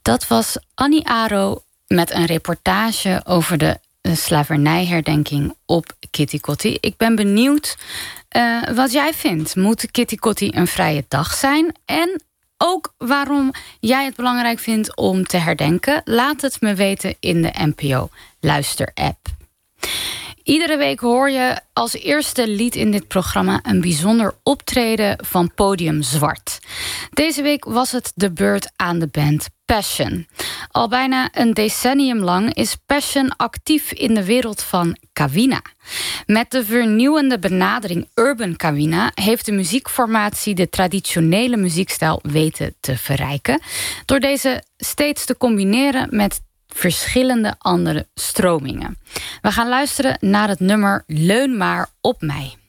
Dat was Annie Aro met een reportage over de slavernijherdenking op Kitty Kotti. Ik ben benieuwd wat jij vindt. Moet Kitty Kotti een vrije dag zijn? En ook waarom jij het belangrijk vindt om te herdenken? Laat het me weten in de NPO Luister-app. Iedere week hoor je als eerste lied in dit programma een bijzonder optreden van Podium Zwart. Deze week was het de beurt aan de band Passion. Al bijna een decennium lang is Passion actief in de wereld van Kawina. Met de vernieuwende benadering Urban Kawina heeft de muziekformatie de traditionele muziekstijl weten te verrijken, door deze steeds te combineren met verschillende andere stromingen. We gaan luisteren naar het nummer Leun maar op mij.